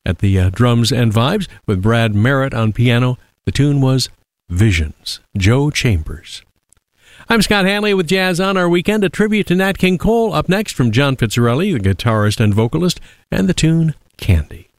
at the drums and vibes with Brad Merritt on piano. The tune was Visions, Joe Chambers. I'm Scott Hanley with Jazz on Our Weekend, a tribute to Nat King Cole. Up next from John Pizzarelli, the guitarist and vocalist, and the tune Candy.